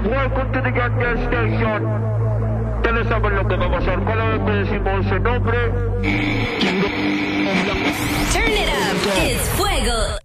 Welcome to the gas station. Ustedes saben lo que va a pasar cada vez que decimos ese nombre. Turn it up. It's Fuego